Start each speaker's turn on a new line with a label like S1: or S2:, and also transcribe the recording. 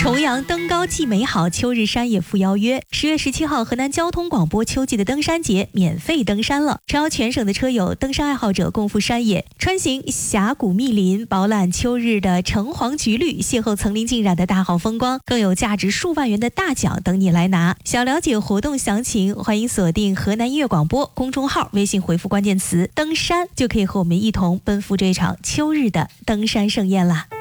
S1: 重阳登高既美好，秋日山也赴邀约。10月17号，河南交通广播秋季的登山节免费登山了，招全省的车友、登山爱好者共赴山野，穿行峡谷密林，饱览秋日的橙黄橘绿，邂逅层林尽染的大好风光，更有价值数万元的大奖等你来拿。想了解活动详情，欢迎锁定河南音乐广播公众号，微信回复关键词登山，就可以和我们一同奔赴这场秋日的登山盛宴啦。